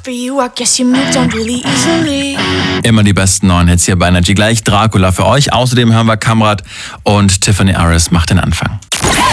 Immer die besten neuen Hits hier bei Energy. Gleich Dracula für euch. Außerdem hören wir Kamrat und Tiffany Aris macht den Anfang.